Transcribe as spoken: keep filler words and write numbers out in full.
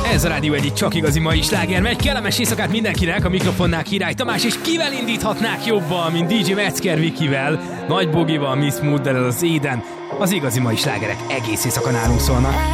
Ez a Rádió egyik csak igazi mai sláger. Megy kellemes éjszakát mindenkinek, a mikrofonnál Király Tamás, és kivel indíthatnák jobban, mint dé dzsé Metzger Vikivel, Nagy Bogival, Miss Mooddel, az Éden. Az igazi mai slágerek egész éjszaka nálunk szólnak.